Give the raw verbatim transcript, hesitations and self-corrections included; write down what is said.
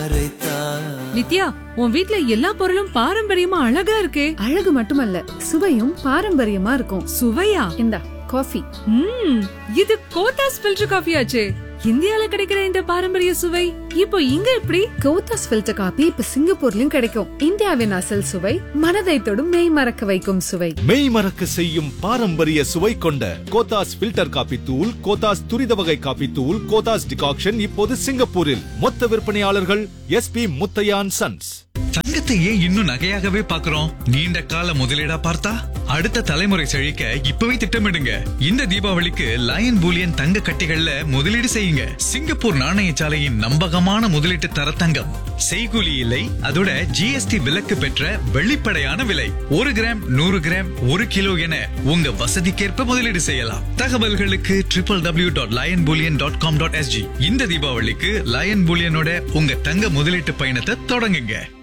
நித்யா, உன் வீட்ல எல்லா பொருளும் பாரம்பரியமா அழகா இருக்கே. அழகு மட்டுமல்ல, சுவையும் பாரம்பரியமா இருக்கும். சுவையா? இந்தா காஃபி. ம், இது கோத்தாஸ் ஃபில்டர் காஃபி ஆச்சே. இந்தியால கிடைக்கிற இந்த பாரம்பரிய சுவை இப்போ இங்க எப்படி? கோத்தாஸ் ஃபில்டர் காபி இப்ப சிங்கப்பூர்லயும் கிடைக்கும். இந்தியாவின் அசல் சுவை, மனதை தொடும் மெய் மறக்க வைக்கும் சுவை. மெய் மறக்க செய்யும் பாரம்பரிய சுவை கொண்ட கோத்தாஸ் ஃபில்டர் காபி தூள், கோத்தாஸ் துரித வகை காபி தூள், கோத்தாஸ் டிகாக்ஷன் இப்போது சிங்கப்பூரில். மொத்த விற்பனையாளர்கள் எஸ் பி முத்தையான் சன்ஸ். தங்கத்தை ஏன் இன்னும் நகையாகவே பாக்குறோம்? நீண்ட கால முதலீடா பார்த்தா அடுத்த தலைமுறை செழிக்க இப்பவே திட்டமிடுங்க. இந்த தீபாவளிக்கு லயன் பூலியன் தங்க கட்டிகள்ல முதலீடு செய்யுங்க. சிங்கப்பூர் நாணயசாலையின் நம்பகமான முதலீட்டு தர தங்கம். செய்கூலி இல்லை, அதோட ஜிஎஸ்டி விலக்கு பெற்ற வெளிப்படையான விலை. ஒரு கிராம், நூறு கிராம், ஒரு கிலோ என உங்க வசதிக்கேற்ப முதலீடு செய்யலாம். தகவல்களுக்கு triple W dot line Boolean dot com dot SG. இந்த தீபாவளிக்கு லயன் பூலியனோட உங்க தங்க முதலீட்டு பயணத்தை தொடங்குங்க.